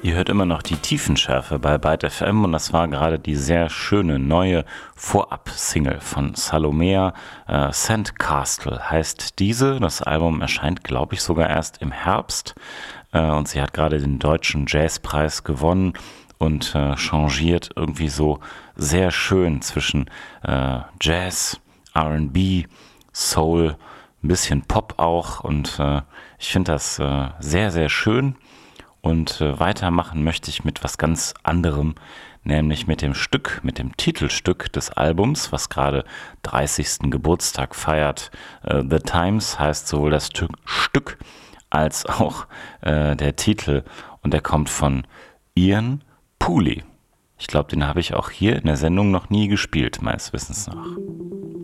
Ihr hört immer noch die Tiefenschärfe bei Byte FM und das war gerade die sehr schöne neue Vorab-Single von Salomea. Sandcastle heißt diese. Das Album erscheint, glaube ich, sogar erst im Herbst und sie hat gerade den Deutschen Jazzpreis gewonnen und changiert irgendwie so sehr schön zwischen Jazz, R&B, Soul, ein bisschen Pop auch und ich finde das sehr, sehr schön. Und weitermachen möchte ich mit was ganz anderem, nämlich mit dem Stück, mit dem Titelstück des Albums, was gerade 30. Geburtstag feiert. The Times heißt sowohl das Stück als auch der Titel und der kommt von Ian Pooley. Ich glaube, den habe ich auch hier in der Sendung noch nie gespielt, meines Wissens nach.